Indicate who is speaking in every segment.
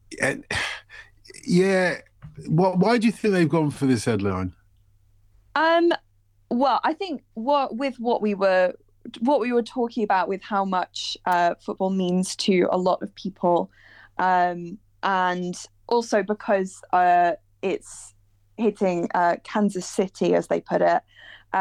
Speaker 1: And, yeah, why do you think they've gone for this headline?
Speaker 2: Well, I think what we were talking about with how much football means to a lot of people, and also because it's hitting Kansas City, as they put it.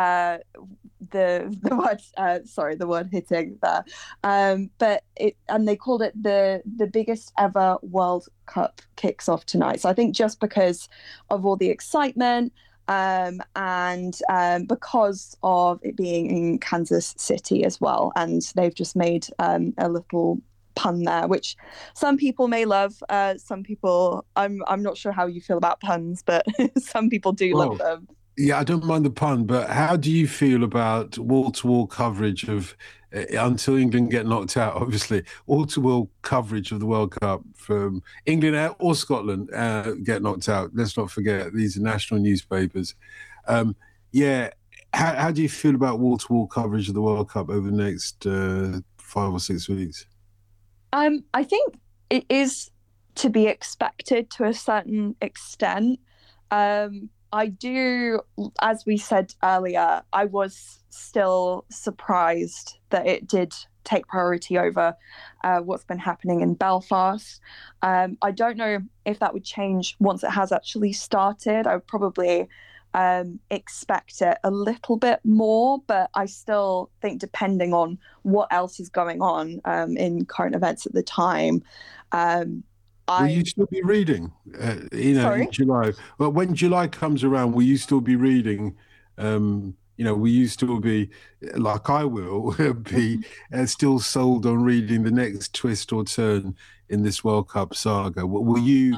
Speaker 2: The word hitting there, but they called it the biggest ever World Cup kicks off tonight. So I think just because of all the excitement. And because of it being in Kansas City as well, and they've just made a little pun there, which some people may love. Some people, I'm not sure how you feel about puns, but some people do love them.
Speaker 1: Yeah, I don't mind the pun, but how do you feel about wall-to-wall coverage of, until England get knocked out, obviously, wall-to-wall coverage of the World Cup from England or Scotland get knocked out? Let's not forget, these are national newspapers. Yeah, how do you feel about wall-to-wall coverage of the World Cup over the next 5 or 6 weeks?
Speaker 2: I think it is to be expected to a certain extent. I do, as we said earlier, I was still surprised that it did take priority over what's been happening in Belfast. I don't know if that would change once it has actually started. I would probably expect it a little bit more, but I still think depending on what else is going on in current events at the time,
Speaker 1: will you still be reading, in July? Well, when July comes around, will you still be reading? Will you still be, like I will, be still sold on reading the next twist or turn in this World Cup saga? Will you,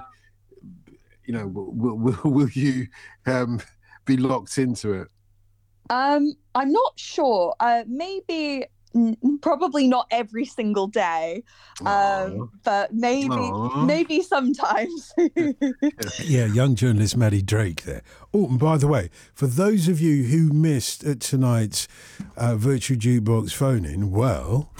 Speaker 1: will you be locked into it?
Speaker 2: I'm not sure. Probably not every single day, but maybe sometimes.
Speaker 3: Yeah, young journalist Maddie Drake there. Oh, and by the way, for those of you who missed tonight's Virtual Jukebox phone-in, well,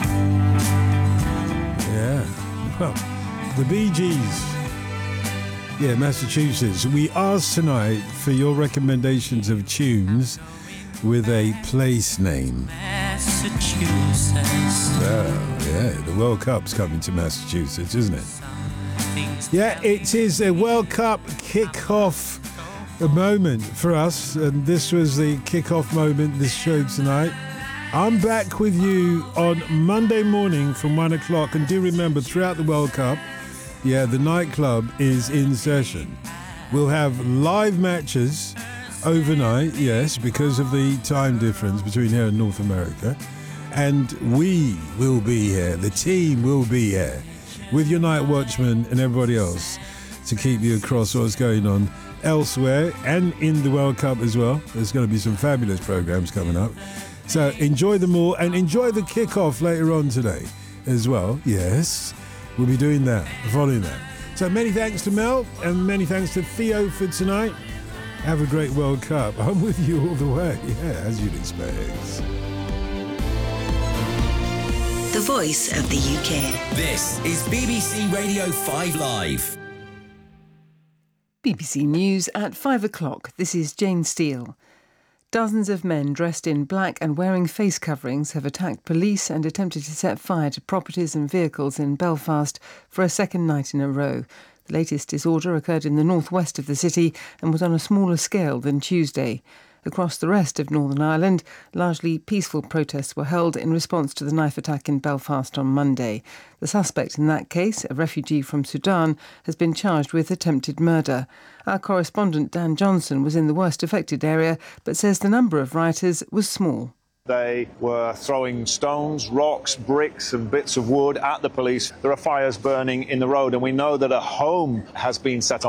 Speaker 3: the Bee Gees, Massachusetts. We asked tonight for your recommendations of tunes with a place name. Massachusetts. The World Cup's coming to Massachusetts, isn't it? Yeah, it is a World Cup kick-off moment for us, and this was the kick-off moment, this show tonight. I'm back with you on Monday morning from 1 o'clock, and do remember, throughout the World Cup, the nightclub is in session. We'll have live matches overnight, yes, because of the time difference between here and North America. And we will be here, the team will be here, with your night watchman and everybody else to keep you across what's going on elsewhere and in the World Cup as well. There's going to be some fabulous programs coming up. So enjoy them all and enjoy the kickoff later on today as well. Yes, we'll be doing that, following that. So many thanks to Mel and many thanks to Theo for tonight. Have a great World Cup. I'm with you all the way, as you'd expect.
Speaker 4: The voice of the UK.
Speaker 5: This is BBC Radio 5 Live.
Speaker 6: BBC News at 5 o'clock. This is Jane Steele. Dozens of men dressed in black and wearing face coverings have attacked police and attempted to set fire to properties and vehicles in Belfast for a second night in a row. The latest disorder occurred in the northwest of the city and was on a smaller scale than Tuesday. Across the rest of Northern Ireland, largely peaceful protests were held in response to the knife attack in Belfast on Monday. The suspect in that case, a refugee from Sudan, has been charged with attempted murder. Our correspondent Dan Johnson was in the worst affected area, but says the number of rioters was small.
Speaker 7: They were throwing stones, rocks, bricks and bits of wood at the police. There are fires burning in the road, and we know that a home has been set on